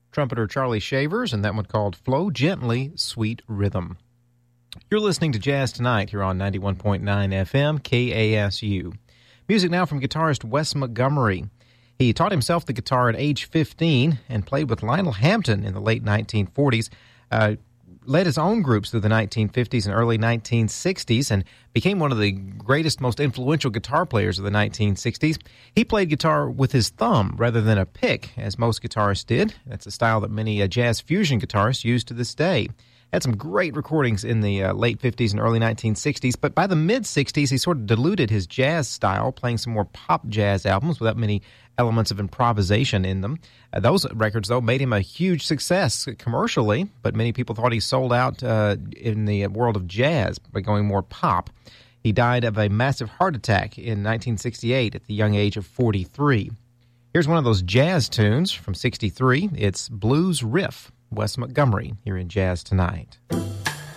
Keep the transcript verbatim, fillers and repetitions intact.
trumpeter Charlie Shavers, and that one called Flow Gently, Sweet Rhythm. You're listening to Jazz Tonight here on ninety-one point nine F M, K A S U. Music now from guitarist Wes Montgomery. He taught himself the guitar at age fifteen and played with Lionel Hampton in the late nineteen forties, uh, led his own groups through the nineteen fifties and early nineteen sixties, and became one of the greatest, most influential guitar players of the nineteen sixties. He played guitar with his thumb rather than a pick, as most guitarists did. That's a style that many uh, jazz fusion guitarists use to this day. Had some great recordings in the uh, late fifties and early nineteen sixties, but by the mid-sixties, he sort of diluted his jazz style, playing some more pop jazz albums without many elements of improvisation in them. Uh, those records, though, made him a huge success commercially, but many people thought he sold out uh, in the world of jazz by going more pop. He died of a massive heart attack in nineteen sixty-eight at the young age of forty-three. Here's one of those jazz tunes from sixty-three. It's Blues Riff. Wes Montgomery here in Jazz Tonight.